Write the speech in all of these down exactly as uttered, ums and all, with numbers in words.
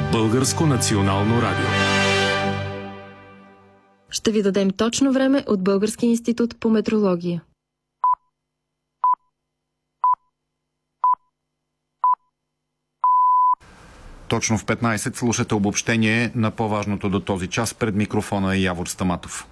Българско национално радио. Ще ви дадем точно време от Българския институт по метрология. Точно в петнайсет слушате обобщение на по-важното до този час. Пред микрофона е Явор Стаматов.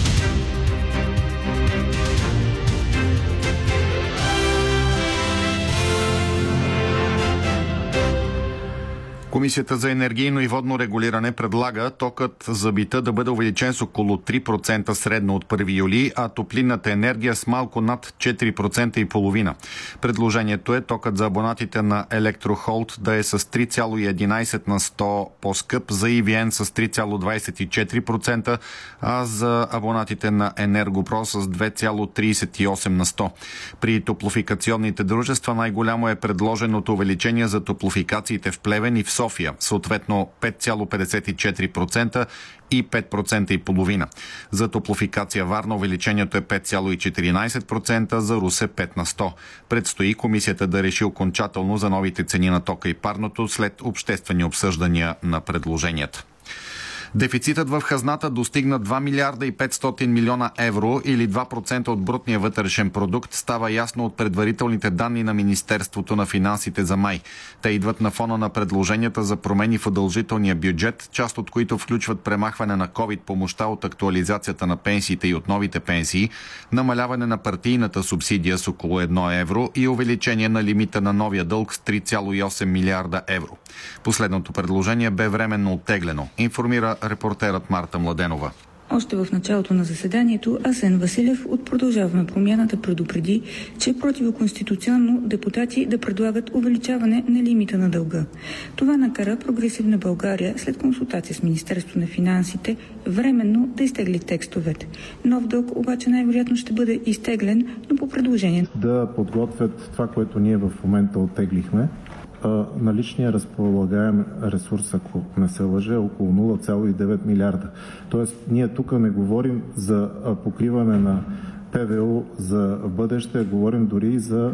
Комисията за енергийно и водно регулиране предлага токът за бита да бъде увеличен с около три процента средно от първи юли, а топлинната енергия с малко над четири процента и половина. Предложението е токът за абонатите на Електрохолд да е с три цяло и единайсет на сто по-скъп, за и ви ен с три цяло двайсет и четири процента, а за абонатите на Енергопро с две цяло трийсет и осем на сто. При топлофикационните дружества най-голямо е предложеното увеличение за топлофикациите в Плевен и в София, съответно пет цяло петдесет и четири процента и пет процента и половина. За топлофикация Варна увеличението е пет цяло и четиринайсет процента, за Русе пет на сто. Предстои комисията да реши окончателно за новите цени на тока и парното след обществени обсъждания на предложенията. Дефицитът в хазната достигна два милиарда и петстотин милиона евро или два процента от брутния вътрешен продукт, става ясно от предварителните данни на Министерството на финансите за май. Те идват на фона на предложенията за промени в удължителния бюджет, част от които включват премахване на ковид помощта от актуализацията на пенсиите и от новите пенсии, намаляване на партийната субсидия с около едно евро и увеличение на лимита на новия дълг с три цяло и осем милиарда евро. Последното предложение бе временно оттеглено, информира репортерът Марта Младенова. Още в началото на заседанието Асен Василев от Продължаваме промяната предупреди, че е противоконституционно депутати да предлагат увеличаване на лимита на дълга. Това накара Прогресивна България след консултация с Министерството на финансите временно да изтегли текстовете. Нов дълг обаче най-вероятно ще бъде изтеглен, но по предложение да подготвят това, което ние в момента оттеглихме. Наличния разполагаем ресурс, ако не се лъже, е около нула цяло и девет милиарда. Тоест, ние тук не говорим за покриване на ПВУ за бъдеще, говорим дори и за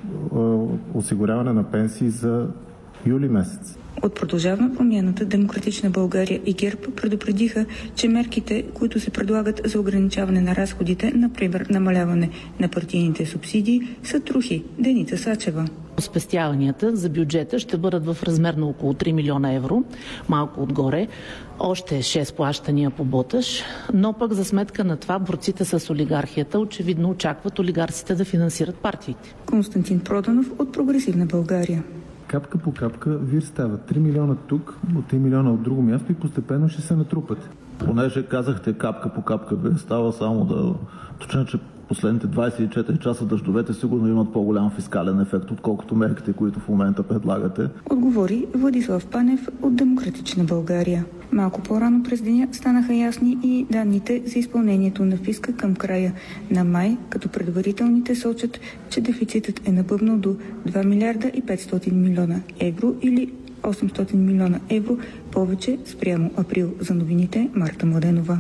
осигуряване на пенсии за юли месец. От Продължаваме промяната, Демократична България и ГЕРБ предупредиха, че мерките, които се предлагат за ограничаване на разходите, например намаляване на партийните субсидии, са трухи. Деница Сачева. Спестяванията за бюджета ще бъдат в размер на около три милиона евро, малко отгоре, още шест плащания по боташ, но пък за сметка на това борците с олигархията очевидно очакват олигарците да финансират партиите. Константин Проданов от Прогресивна България. Капка по капка вир става три милиона тук, три милиона от друго място и постепенно ще се натрупат. Понеже казахте капка по капка вир става, само да точно, че последните двайсет и четири часа дъждовете сигурно имат по-голям фискален ефект, отколкото мерките, които в момента предлагате. Отговори Владислав Панев от Демократична България. Малко по-рано през деня станаха ясни и данните за изпълнението на фиска към края на май, като предварителните сочат, че дефицитът е набъбнал до два милиарда и петстотин милиона евро или осемстотин милиона евро повече спрямо април. За новините Марта Младенова.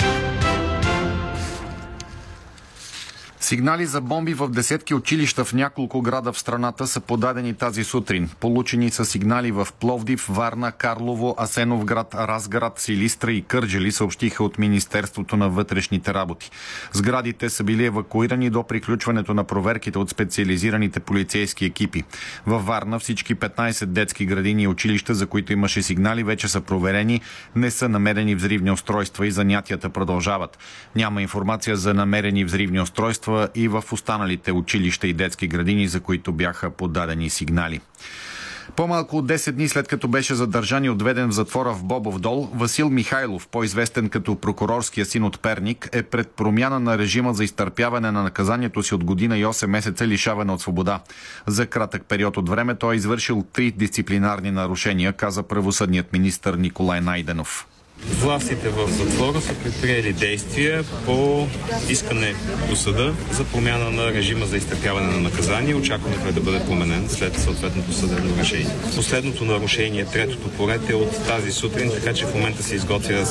Сигнали за бомби в десетки училища в няколко града в страната са подадени тази сутрин. Получени са сигнали в Пловдив, Варна, Карлово, Асеновград, Разград, Силистра и Кърджали, съобщиха от Министерството на вътрешните работи. Сградите са били евакуирани до приключването на проверките от специализираните полицейски екипи. Във Варна всички петнайсет детски градини и училища, за които имаше сигнали, вече са проверени, не са намерени взривни устройства и занятията продължават. Няма информация за намерени взривни устройства и в останалите училища и детски градини, за които бяха подадени сигнали. По-малко от десет дни след като беше задържан и отведен в затвора в Бобов дол, Васил Михайлов, по-известен като прокурорския син от Перник, е пред промяна на режима за изтърпяване на наказанието си от година и осем месеца лишаване от свобода. За кратък период от време той е извършил три дисциплинарни нарушения, каза правосъдният министър Николай Найденов. Властите в затвора са предприели действия по искане до съда за промяна на режима за изтърпяване на наказание. Очакваме той да бъде променен след съответното съдебно решение. Последното нарушение, третото поред, е от тази сутрин, така че в момента се изготвя